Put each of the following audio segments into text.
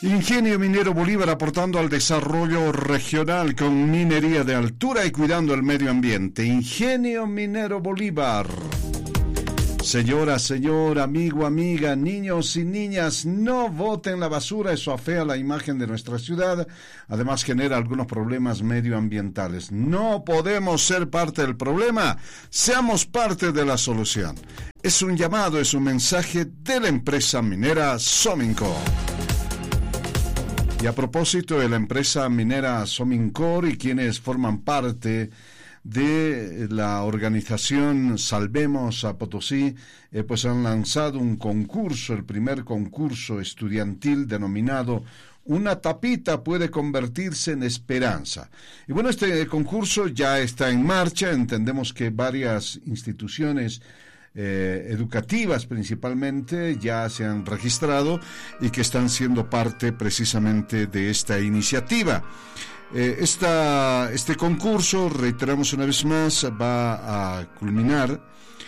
Ingenio Minero Bolívar aportando al desarrollo regional con minería de altura y cuidando el medio ambiente. Ingenio Minero Bolívar. Señora, señor, amigo, amiga, niños y niñas, no boten la basura, eso afea la imagen de nuestra ciudad, además genera algunos problemas medioambientales. No podemos ser parte del problema, seamos parte de la solución. Es un llamado, es un mensaje de la empresa minera Somincor. Y a propósito de la empresa minera Somincor y quienes forman parte de la organización Salvemos a Potosí, pues han lanzado un concurso, el primer concurso estudiantil denominado Una tapita puede convertirse en esperanza. Y bueno, este concurso ya está en marcha, entendemos que varias instituciones educativas principalmente ya se han registrado y que están siendo parte precisamente de esta iniciativa. Este concurso, reiteramos una vez más, va a culminar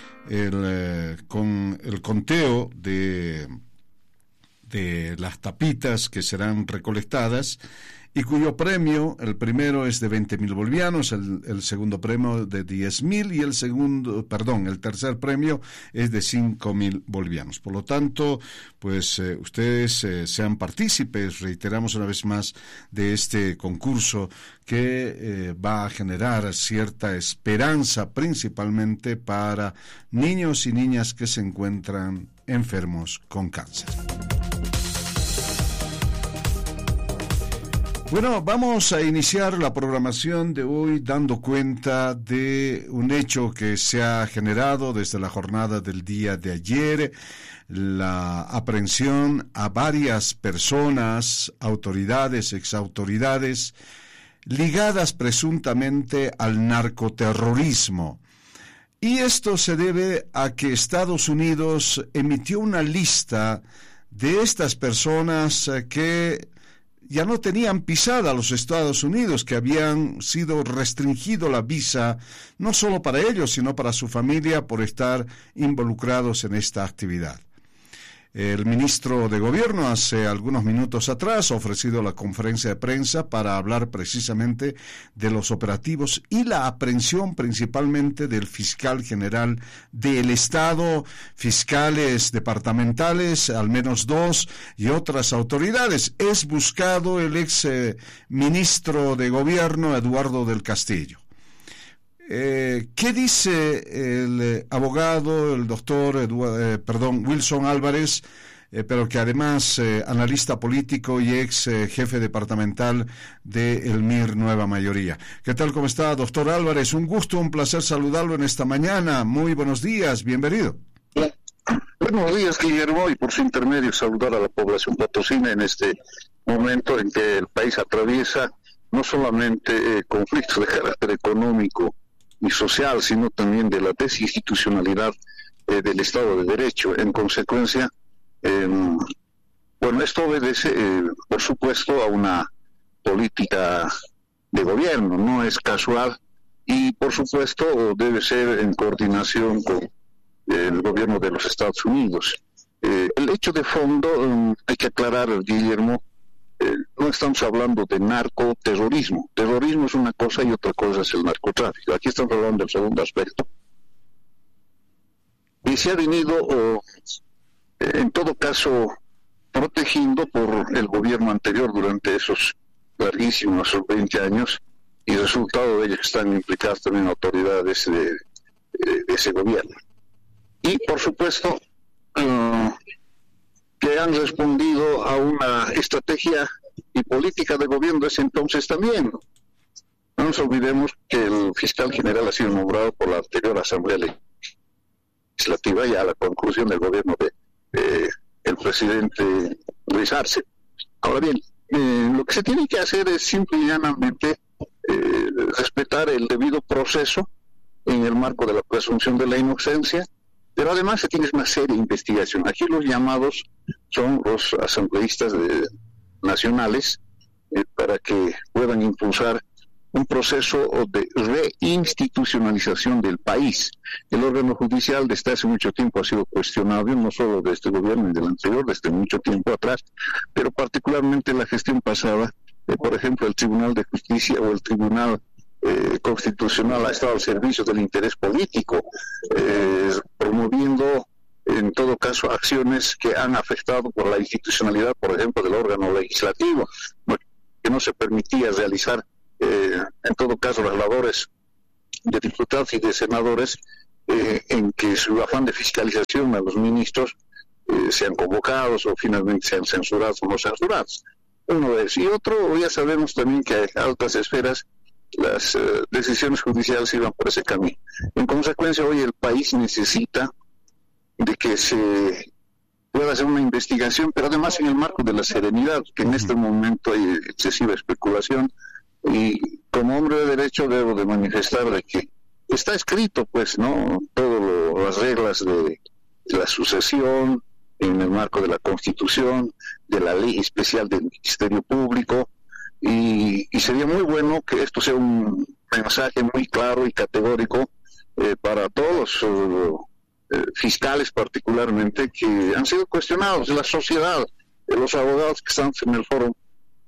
con el conteo de las tapitas que serán recolectadas y cuyo premio, el primero es de 20.000 bolivianos, el segundo premio de 10.000 y el tercer premio es de 5.000 bolivianos. Por lo tanto, pues ustedes sean partícipes, reiteramos una vez más, de este concurso que va a generar cierta esperanza principalmente para niños y niñas que se encuentran enfermos con cáncer. Bueno, vamos a iniciar la programación de hoy dando cuenta de un hecho que se ha generado desde la jornada del día de ayer, la aprehensión a varias personas, autoridades, exautoridades, ligadas presuntamente al narcoterrorismo. Y esto se debe a que Estados Unidos emitió una lista de estas personas que ya no tenían pisada a los Estados Unidos, que habían sido restringido la visa, no solo para ellos, sino para su familia, por estar involucrados en esta actividad. El ministro de Gobierno hace algunos minutos atrás ha ofrecido la conferencia de prensa para hablar precisamente de los operativos y la aprehensión principalmente del fiscal general del Estado, fiscales departamentales, al menos 2, y otras autoridades. Es buscado el ex ministro de Gobierno, Eduardo del Castillo. ¿Qué dice el abogado, el doctor Wilson Álvarez, pero que además analista político y ex jefe departamental de el MIR Nueva Mayoría? ¿Qué tal, cómo está, doctor Álvarez? Un gusto, un placer saludarlo en esta mañana. Muy buenos días, bienvenido. Buenos días, Guillermo, y por su intermedio saludar a la población potosina en este momento en que el país atraviesa no solamente conflictos de carácter económico y social, sino también de la desinstitucionalidad del Estado de Derecho. En consecuencia, esto obedece, por supuesto, a una política de gobierno, no es casual, y por supuesto debe ser en coordinación con el gobierno de los Estados Unidos. El hecho de fondo, hay que aclarar, Guillermo, no estamos hablando de narcoterrorismo. Terrorismo es una cosa y otra cosa es el narcotráfico. Aquí estamos hablando del segundo aspecto. Y se ha venido, en todo caso, protegiendo por el gobierno anterior durante esos larguísimos 20 años, y resultado de ello que están implicadas también autoridades de ese gobierno. Y, por supuesto, que han respondido a una estrategia y política de gobierno de ese entonces también. No nos olvidemos que el fiscal general ha sido nombrado por la anterior Asamblea Legislativa ya a la conclusión del gobierno de el presidente Luis Arce. Ahora bien, lo que se tiene que hacer es simple y llanamente respetar el debido proceso en el marco de la presunción de la inocencia, pero además se tiene una seria investigación. Aquí los llamados son los asambleístas nacionales para que puedan impulsar un proceso de reinstitucionalización del país. El órgano judicial desde hace mucho tiempo ha sido cuestionado, no solo de este gobierno y del anterior, desde mucho tiempo atrás, pero particularmente la gestión pasada, por ejemplo, el Tribunal de Justicia o el Tribunal Constitucional ha estado al servicio del interés político, promoviendo en todo caso acciones que han afectado por la institucionalidad, por ejemplo, del órgano legislativo, que no se permitía realizar en todo caso las labores de diputados y de senadores, en que su afán de fiscalización a los ministros sean convocados o finalmente sean censurados o no censurados. Uno es. Y otro, ya sabemos también que hay altas esferas, las decisiones judiciales iban por ese camino. En consecuencia, hoy el país necesita de que se pueda hacer una investigación, pero además en el marco de la serenidad, que en este momento hay excesiva especulación, y como hombre de derecho debo de manifestar de que está escrito, pues, ¿no?, todas las reglas de la sucesión en el marco de la Constitución, de la ley especial del Ministerio Público, y sería muy bueno que esto sea un mensaje muy claro y categórico para todos los fiscales particularmente que han sido cuestionados, de la sociedad, de los abogados que están en el foro.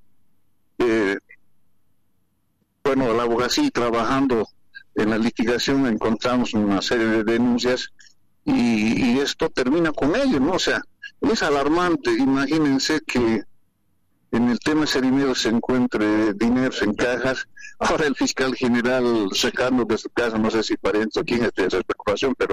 Bueno, la abogacía trabajando en la litigación encontramos una serie de denuncias y esto termina con ello, ¿no? O sea, es alarmante. Imagínense que en el tema Cerimero se encuentre dineros en cajas. Ahora el fiscal general sacando de su casa, no sé si pariente o quién es de esa preocupación, pero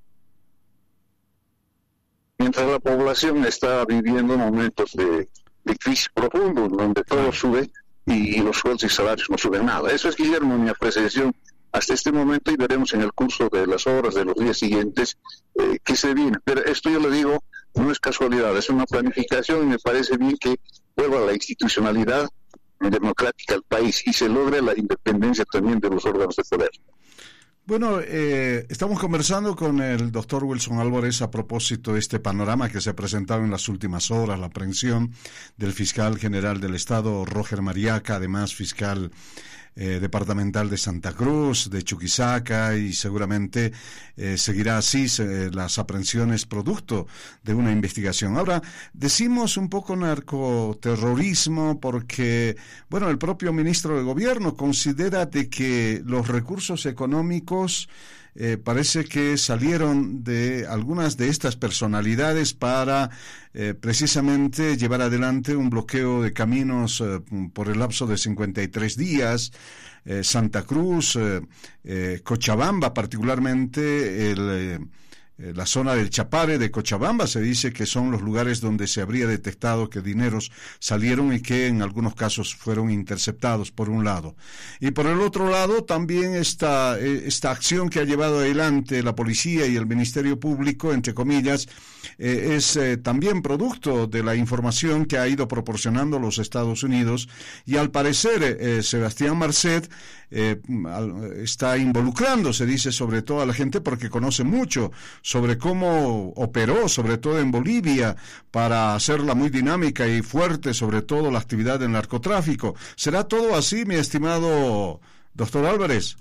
mientras la población está viviendo momentos de crisis profundo, donde todo sube y los sueldos y salarios no suben nada. Eso es, Guillermo, mi apreciación hasta este momento, y veremos en el curso de las horas de los días siguientes qué se viene. Pero esto, yo le digo, no es casualidad, es una planificación, y me parece bien que vuelva la institucionalidad democrática al país y se logre la independencia también de los órganos de poder. Bueno, estamos conversando con el doctor Wilson Álvarez a propósito de este panorama que se ha presentado en las últimas horas, la aprehensión del fiscal general del Estado, Roger Mariaca, además fiscal departamental de Santa Cruz, de Chuquisaca, y seguramente seguirá así las aprehensiones producto de una investigación. Ahora, decimos un poco narcoterrorismo porque, bueno, el propio ministro de Gobierno considera de que los recursos económicos parece que salieron de algunas de estas personalidades para precisamente llevar adelante un bloqueo de caminos por el lapso de 53 días. Santa Cruz, Cochabamba, particularmente la zona del Chapare de Cochabamba, se dice que son los lugares donde se habría detectado que dineros salieron y que en algunos casos fueron interceptados, por un lado. Y por el otro lado, también esta acción que ha llevado adelante la policía y el Ministerio Público, entre comillas, es también producto de la información que ha ido proporcionando los Estados Unidos, y al parecer Sebastián Marcet está involucrando, se dice, sobre todo a la gente porque conoce mucho sobre cómo operó, sobre todo en Bolivia, para hacerla muy dinámica y fuerte, sobre todo la actividad del narcotráfico. ¿Será todo así, mi estimado doctor Álvarez?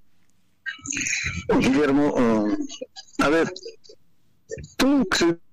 Guillermo, a ver, tú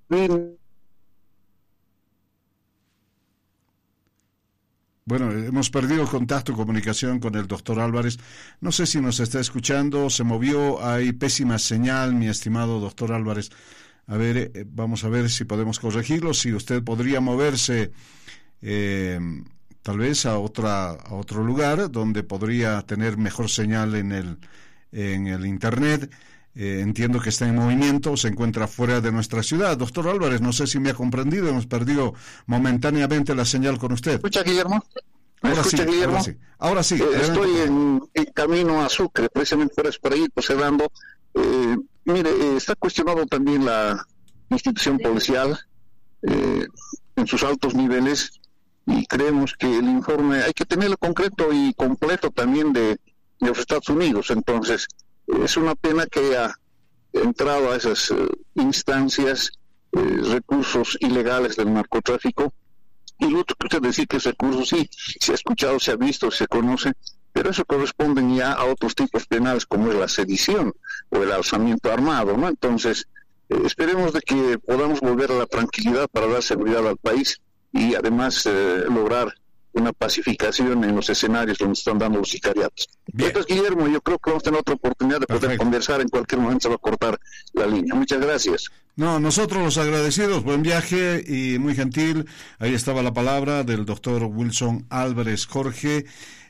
Bueno, hemos perdido contacto, comunicación con el doctor Álvarez. No sé si nos está escuchando, se movió, hay pésima señal, mi estimado doctor Álvarez. A ver, vamos a ver si podemos corregirlo, si usted podría moverse tal vez a otro lugar donde podría tener mejor señal en el internet. Entiendo que está en movimiento, se encuentra fuera de nuestra ciudad. Doctor Álvarez, no sé si me ha comprendido, hemos perdido momentáneamente la señal con usted. ¿Escucha, Guillermo? Guillermo? Ahora sí. Estoy en camino a Sucre, precisamente por ahí procedando. Mire, está cuestionado también la institución policial en sus altos niveles, y creemos que el informe hay que tenerlo concreto y completo también de los Estados Unidos. Entonces, es una pena que haya entrado a esas instancias recursos ilegales del narcotráfico. Y lo otro que usted decía, que esos recursos sí se ha escuchado, se ha visto, se conoce, pero eso corresponden ya a otros tipos penales como es la sedición o el alzamiento armado, ¿no? Entonces, esperemos de que podamos volver a la tranquilidad para dar seguridad al país y además lograr una pacificación en los escenarios donde están dando los sicariatos. Entonces, Guillermo, yo creo que vamos a tener otra oportunidad de poder conversar. En cualquier momento se va a cortar la línea. Muchas gracias. No, nosotros los agradecidos, buen viaje y muy gentil. Ahí estaba la palabra del doctor Wilson Álvarez Jorge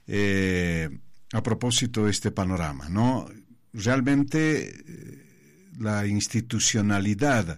a propósito de este panorama, ¿no? Realmente la institucionalidad